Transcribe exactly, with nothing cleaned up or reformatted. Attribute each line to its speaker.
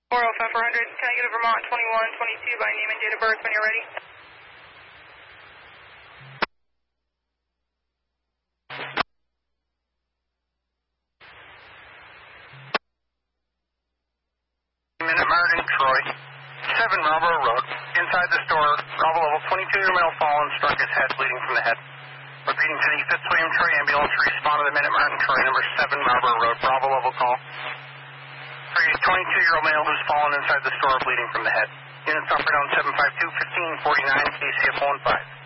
Speaker 1: four oh five four hundred, can I get a Vermont twenty-one twenty-two by name and date of birth when you're ready?
Speaker 2: Minute Martin, Troy, seven Marlboro Road, inside the store, Bravo level, twenty-two-year male fallen, struck his head, bleeding from the head. Repeating to the fifth William Troy ambulance, respond to the Minute Martin, Troy, number seven Marlboro Road, Bravo level call. For a twenty-two-year-old male who's fallen inside the store, bleeding from the head. Units operated on seven five two, fifteen forty-nine, A C F one five.